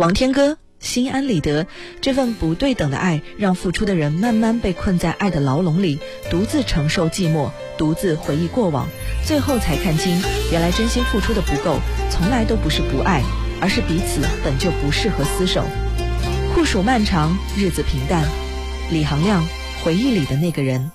王天歌心安理得，这份不对等的爱让付出的人慢慢被困在爱的牢笼里，独自承受寂寞，独自回忆过往，最后才看清，原来真心付出的不够，从来都不是不爱，而是彼此本就不适合厮守。酷暑漫长，日子平淡，李行亮回忆里的那个人。